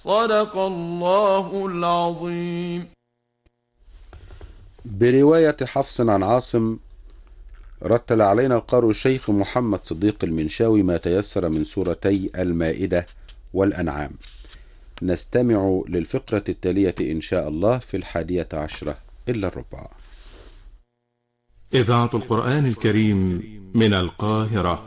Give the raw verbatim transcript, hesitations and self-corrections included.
صدق الله العظيم. برواية حفص عن عاصم، رتل علينا القارئ الشيخ محمد صديق المنشاوي ما تيسر من سورتي المائدة والأنعام. نستمع للفقرة التالية إن شاء الله في الحادية عشرة إلا الربع. إذاعة القرآن الكريم من القاهرة.